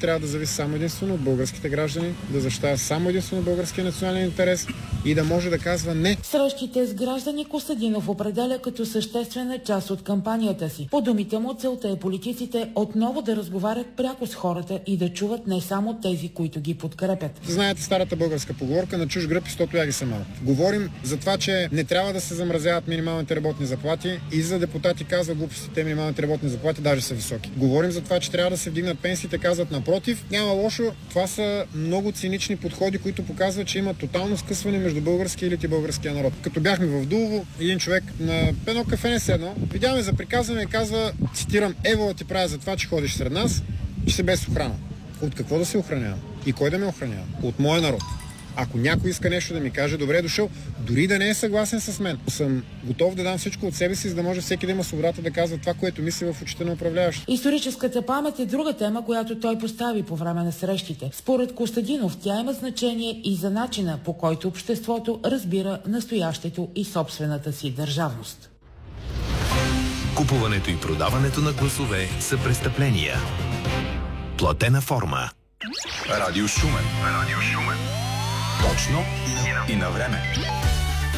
трябва да зависи само единствено от българските граждани, да защитава само единствено българския национален интерес и да може да казва не. Срещите с граждани Костадинов определя като съществена част от кампанията си. По думите му, целта е политиците отново да разговарят пряко с хората и да чуват не само тези, които ги подкрепят. Знаете старата българска поговорка: на чуж гръб и сто тояги са малко. Говорим за това, че не трябва да се замразяват минималните работни заплати и за депутати казва глупостите, минималните работни заплати даже са високи. Говорим за това, че трябва да се вдигнат пенсиите, казват напротив. Няма лошо. Това са много цинични подходи, които показват, че има тотално скъсване между българския елит и българския народ. Като бяхме в Дулово, един човек на едно кафене седно, видяме за приказване и казва, цитирам: "Ево да ти правя за това, че ходиш сред нас, че се без охрана." От какво да се охранявам? И кой да ме охранява? От моя народ. Ако някой иска нещо да ми каже, добре е дошъл, дори да не е съгласен с мен. Съм готов да дам всичко от себе си, за да може всеки да има свободата да казва това, което мисли в очите на управляващите. Историческата памет е друга тема, която той постави по време на срещите. Според Костадинов тя има значение и за начина, по който обществото разбира настоящето и собствената си държавност. Купуването и продаването на гласове са престъпления. Платена форма. Радио Шумен. Точно и на време.